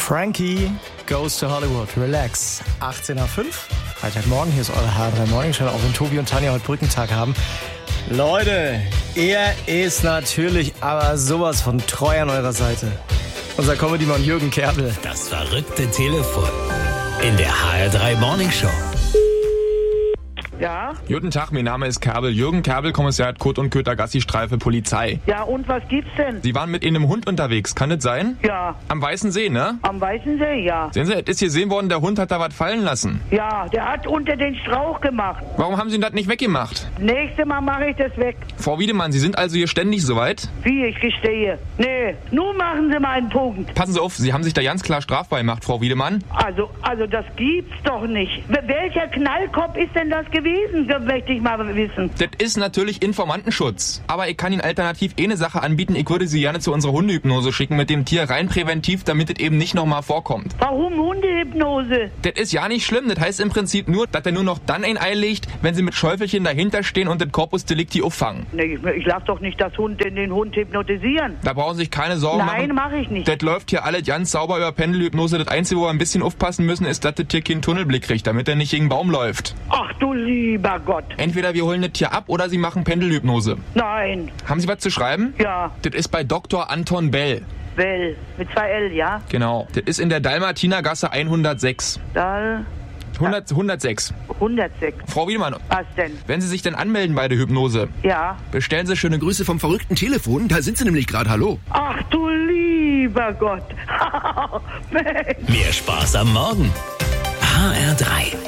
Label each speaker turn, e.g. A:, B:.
A: Frankie Goes to Hollywood. Relax. 18:05 Freitagmorgen. Hier ist eure HR3 Morning Show. Auch wenn Tobi und Tanja heute Brückentag haben. Leute, er ist natürlich aber sowas von treu an eurer Seite. Unser Comedy-Mann Jürgen Kerbel.
B: Das verrückte Telefon in der HR3 Morning Show.
C: Ja?
D: Guten Tag, mein Name ist Kerbel. Jürgen Kerbel, Kommissariat Kurt und Köter Gassi-Streife, Polizei.
C: Ja, und was gibt's denn?
D: Sie waren mit einem Hund unterwegs, kann das sein?
C: Ja.
D: Am Weißen See, ne?
C: Am Weißen See, ja.
D: Sehen Sie, es ist gesehen worden, der Hund hat da was fallen lassen.
C: Ja, der hat unter den Strauch gemacht.
D: Warum haben Sie ihn das nicht weggemacht?
C: Nächstes Mal mache ich das weg.
D: Frau Wiedemann, Sie sind also hier ständig soweit?
C: Wie, ich gestehe. Nee, nun machen Sie mal einen Punkt.
D: Passen Sie auf, Sie haben sich da ganz klar strafbar gemacht, Frau Wiedemann.
C: Also das gibt's doch nicht. Welcher Knallkopf ist denn das gewesen, möchte ich mal wissen.
D: Das ist natürlich Informantenschutz. Aber ich kann Ihnen alternativ eine Sache anbieten. Ich würde Sie gerne zu unserer Hundehypnose schicken mit dem Tier rein präventiv, damit es eben nicht nochmal vorkommt.
C: Warum Hundehypnose?
D: Das ist ja nicht schlimm. Das heißt im Prinzip nur, dass er nur noch dann ein Ei legt, wenn Sie mit Schäufelchen dahinter stehen und das Corpus Delicti auffangen.
C: Nee, ich lass doch nicht den Hund hypnotisieren.
D: Da brauchen Sie sich keine Sorgen machen.
C: Nein, mache ich nicht.
D: Das läuft hier alles ganz sauber über Pendelhypnose. Das Einzige, wo wir ein bisschen aufpassen müssen, ist, dass das Tier keinen Tunnelblick kriegt, damit er nicht gegen den Baum läuft.
C: Ach du lieber Gott.
D: Entweder wir holen das Tier ab oder Sie machen Pendelhypnose.
C: Nein.
D: Haben Sie was zu schreiben?
C: Ja.
D: Das ist bei Dr. Anton Bell.
C: Bell. Mit 2 L, ja?
D: Genau. Das ist in der Dalmatinergasse 106. 106.
C: 106.
D: Frau Wiedemann.
C: Was denn?
D: Wenn Sie sich denn anmelden bei der Hypnose,
C: Ja.
D: bestellen Sie schöne Grüße vom verrückten Telefon. Da sind Sie nämlich gerade. Hallo.
C: Ach du lieber Gott. Mensch.
B: Mehr Spaß am Morgen. HR3.